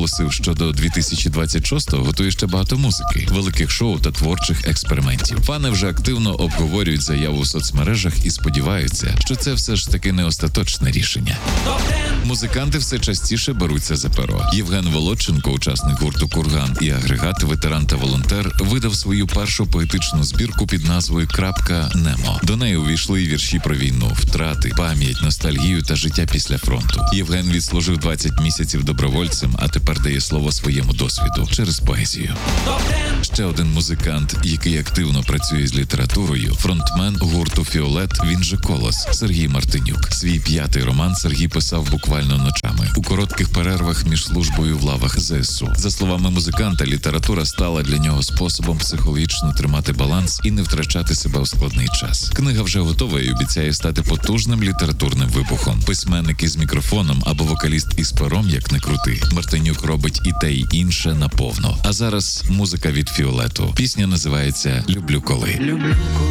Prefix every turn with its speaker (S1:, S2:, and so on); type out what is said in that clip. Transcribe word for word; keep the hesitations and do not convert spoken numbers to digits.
S1: наголосив, що до дві тисячі двадцять шостого готує ще багато музики, великих шоу та творчих експериментів. Фани вже активно обговорюють заяву в соцмережах і сподіваються, що це все ж таки не остаточне рішення. Музиканти все частіше беруться за перо. Євген Володченко, учасник гурту «Курган» і «Агрегат», ветеран та волонтер, видав свою першу поетичну збірку під назвою «Крапка Немо». До неї увійшли вірші про війну, втрати, пам'ять, ностальгію та життя після фронту. Євген відслужив двадцять місяців добровольцем, а тепер дає слово своєму досвіду через поезію. Ще один музикант, який активно працює з літературою, фронтмен гурту «Фіолет», він же «Колос», Сергій Мартинюк. Свій п'ятий роман Сергій писав буквально ночами, у коротких перервах між службою в лавах ЗСУ. За словами музиканта, література стала для нього способом психологічно тримати баланс і не втрачати себе у складний час. Книга вже готова і обіцяє стати потужним літературним вибухом. Письменник із мікрофоном або вокаліст із пером, як не крути. Мартинюк робить і те, і інше наповно. А зараз музика від «Фіолету». Пісня називається «Люблю коли».
S2: Люблю,